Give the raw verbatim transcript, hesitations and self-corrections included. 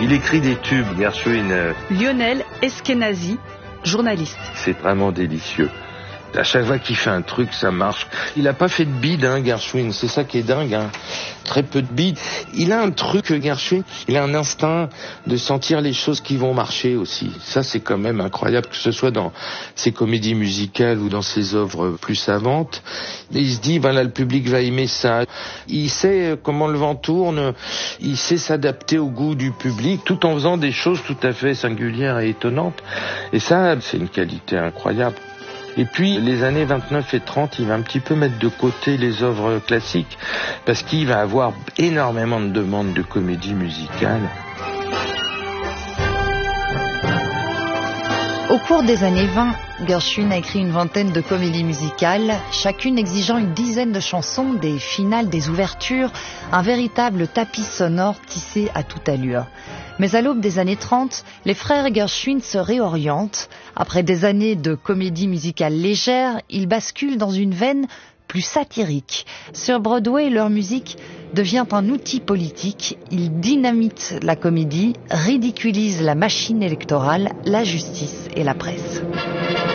Il écrit des tubes, Gershwin. Euh... Lionel Eskenazi, journaliste. C'est vraiment délicieux. À chaque fois qu'il fait un truc, ça marche. Il a pas fait de bide, hein, Gershwin. C'est ça qui est dingue, hein. Très peu de bide. Il a un truc, Gershwin. Il a un instinct de sentir les choses qui vont marcher aussi. Ça, c'est quand même incroyable, que ce soit dans ses comédies musicales ou dans ses œuvres plus savantes. Et il se dit, voilà, le public va aimer ça. Il sait comment le vent tourne. Il sait s'adapter au goût du public, tout en faisant des choses tout à fait singulières et étonnantes. Et ça, c'est une qualité incroyable. Et puis, les années vingt-neuf et trente, il va un petit peu mettre de côté les œuvres classiques, parce qu'il va avoir énormément de demandes de comédie musicale. Au cours des années vingt, Gershwin a écrit une vingtaine de comédies musicales, chacune exigeant une dizaine de chansons, des finales, des ouvertures, un véritable tapis sonore tissé à toute allure. Mais à l'aube des années trente, les frères Gershwin se réorientent. Après des années de comédie musicale légère, ils basculent dans une veine plus satirique. Sur Broadway, leur musique devient un outil politique. Ils dynamitent la comédie, ridiculisent la machine électorale, la justice et la presse.